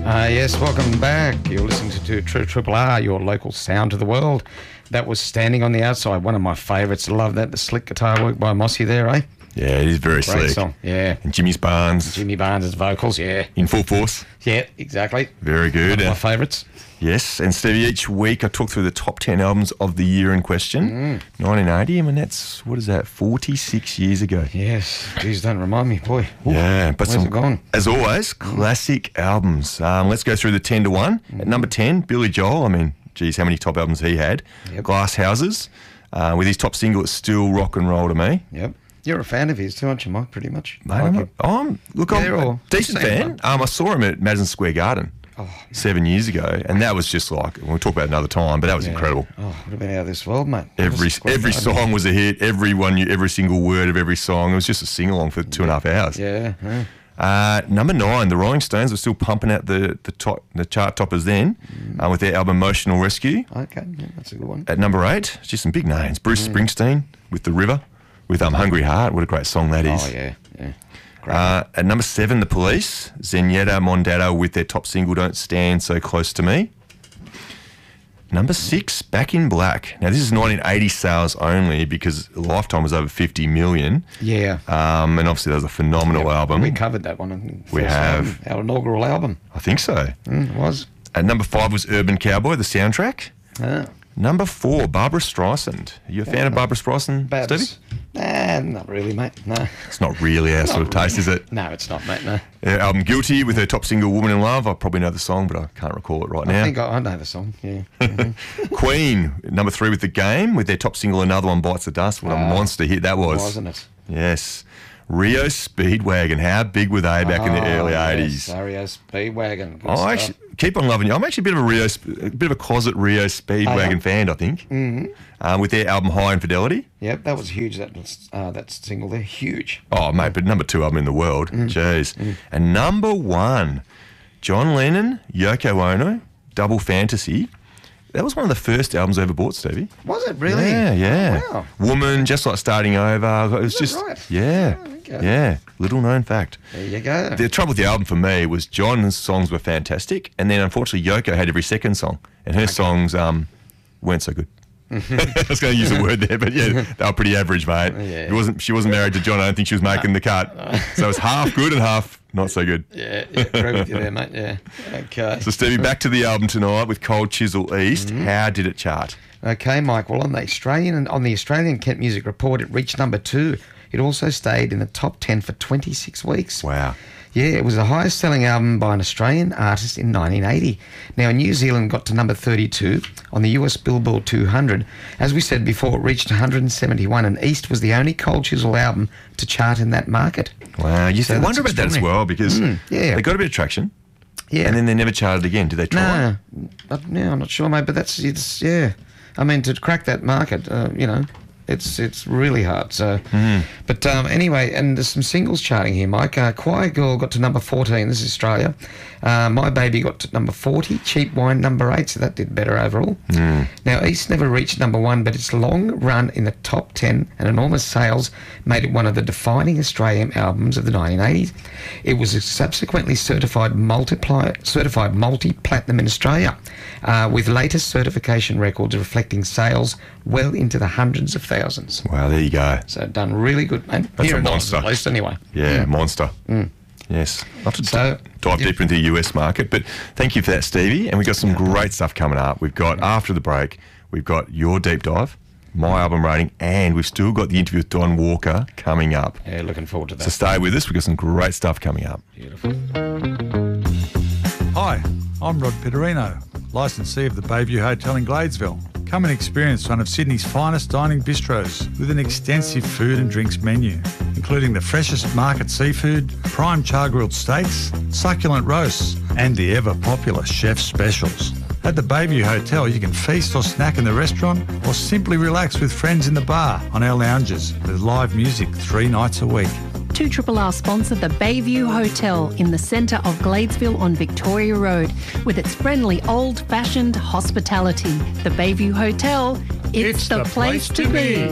Yes, welcome back. You're listening to True Triple R, your local sound to the world. That was Standing on the Outside, one of my favourites. I love that. The slick guitar work by Mossy there, eh? Yeah, it is very Great slick. song, yeah. And Jimmy Barnes. Jimmy Barnes' vocals, yeah. In full force. Yeah, exactly. Very good. One of my favourites. Yes, and Stevie, each week I talk through the top 10 albums of the year in question. 1980, I mean, that's, what is that, 46 years ago. Yes, geez, don't remind me, boy. Ooh, Yeah, but where's it gone? as always, classic albums. Let's go through the 10 to 1. At number 10, Billy Joel. I mean, geez, how many top albums he had. Yep. Glass Houses. With his top single, It's Still Rock and Roll to Me. Yep. You're a fan of his too, aren't you, Mike, pretty much? Mate, I'm a decent fan. I saw him at Madison Square Garden 7 years ago, and that was just like, we'll talk about it another time, but that was incredible. Oh, would have been out of this world, mate. Every song was a hit. Everyone knew every single word of every song. It was just a sing-along for 2.5 hours. Yeah. Number 9, the Rolling Stones were still pumping out the chart toppers then with their album Emotional Rescue. Okay, yeah, that's a good one. At number 8, just some big names. Bruce Springsteen with The River, with Hungry Heart. What a great song that is. Oh, yeah. Great. At number 7, The Police, Zenyatta Mondatta with their top single Don't Stand So Close to Me. Number 6, Back in Black. Now, this is 1980 sales only because Lifetime was over 50 million. Yeah. And obviously that was a phenomenal album. We covered that one. We have. Our inaugural album. I think so. It was. At number 5 was Urban Cowboy, the soundtrack. Ah. Number 4, Barbara Streisand. Are you a fan of Barbara Streisand, Stevie? Nah, not really, mate. No. It's not really our sort of taste, is it? No, it's not, mate. No. Album Guilty with her top single Woman in Love. I probably know the song, but I can't recall it right now. I think I know the song, yeah. Queen, number 3 with The Game, with their top single Another One Bites the Dust. What a monster hit that was. Wasn't it? Yes. Rio Speedwagon, how big were they back in the early 80s? Yes, Rio Speedwagon. Good I stuff. actually keep on loving you. I'm actually a bit of a closet Rio Speedwagon fan, I think. With their album High Infidelity. Yep, that was huge, that single there. Huge. Oh, mate, but number 2 album in the world. Jeez. And number 1, John Lennon, Yoko Ono, Double Fantasy. That was one of the first albums I ever bought, Stevie. Was it really? Yeah. Oh, wow. Woman, Just Like Starting Over. It was just, right? yeah. Oh, okay. Yeah, little known fact. There you go. The trouble with the album for me was John's songs were fantastic, and then unfortunately Yoko had every second song, and her songs weren't so good. I was going to use a word there, but yeah, they were pretty average, mate. Yeah. She wasn't married to John. I don't think she was making the cut. So it was half good and half not so good. Yeah, agree with you there, mate. Yeah. Okay. So Stevie, back to the album tonight with Cold Chisel East. How did it chart? Okay, Mike. Well, on the Australian Kent Music Report, it reached number 2. It also stayed in the top 10 for 26 weeks. Wow. Yeah, it was the highest selling album by an Australian artist in 1980. Now, New Zealand got to number 32 on the US Billboard 200. As we said before, it reached 171, and East was the only Cold Chisel album to chart in that market. Wow. You So wonder that's about that as well, because they got a bit of traction. Yeah. And then they never charted again. Did they try? No, I'm not sure, mate, but yeah. I mean, to crack that market, it's really hard. So, but anyway, and there's some singles charting here, Mike. Choir Girl got to number 14. This is Australia. My Baby got to number 40. Cheap Wine number 8. So that did better overall. Now East never reached number 1, but its long run in the top 10 and enormous sales made it one of the defining Australian albums of the 1980s. It was subsequently certified multi-platinum in Australia, with latest certification records reflecting sales well into the hundreds of thousands. Wow, there you go. So done really good, mate. That's Here a in monster. At least, anyway. Yeah, monster. Yes. Not to dive deeper into the US market, but thank you for that, Stevie. And we've got some great stuff coming up. We've got, after the break, we've got your deep dive, my album rating, and we've still got the interview with Don Walker coming up. Yeah, looking forward to that. So stay with us. We've got some great stuff coming up. Beautiful. Hi, I'm Rod Pitterino, licensee of the Bayview Hotel in Gladesville. Come and experience one of Sydney's finest dining bistros with an extensive food and drinks menu, including the freshest market seafood, prime char-grilled steaks, succulent roasts, and the ever-popular chef specials. At the Bayview Hotel, you can feast or snack in the restaurant or simply relax with friends in the bar on our lounges with live music 3 nights a week. 2RRR sponsor the Bayview Hotel in the centre of Gladesville on Victoria Road with its friendly old-fashioned hospitality. The Bayview Hotel, it's the place to be.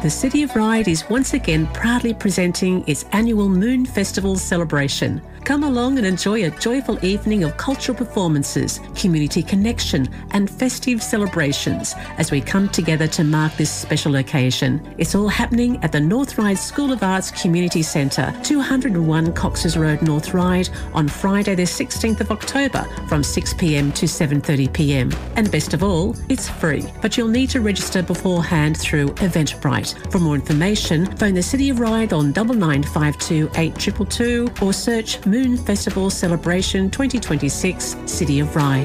the City of Ryde is once again proudly presenting its annual Moon Festival celebration. Come along and enjoy a joyful evening of cultural performances, community connection and festive celebrations as we come together to mark this special occasion. It's all happening at the North Ryde School of Arts Community Centre, 201 Cox's Road, North Ryde, on Friday the 16th of October from 6 p.m. to 7:30 p.m. And best of all, it's free, but you'll need to register beforehand through Eventbrite. For more information, phone the City of Ryde on 9952 8222 or search Moon Festival Celebration 2026 City of Ryde.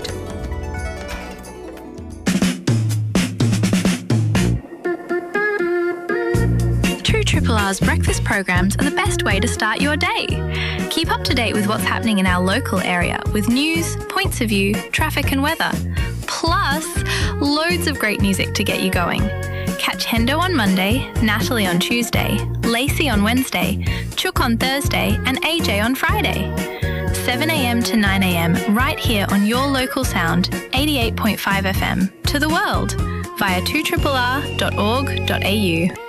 R's breakfast programs are the best way to start your day. Keep up to date with what's happening in our local area with news, points of view, traffic and weather. Plus, loads of great music to get you going. Catch Hendo on Monday, Natalie on Tuesday, Lacey on Wednesday, Chook on Thursday and AJ on Friday. 7 a.m. to 9 a.m. right here on your local sound, 88.5 FM, to the world via 2RRR.org.au.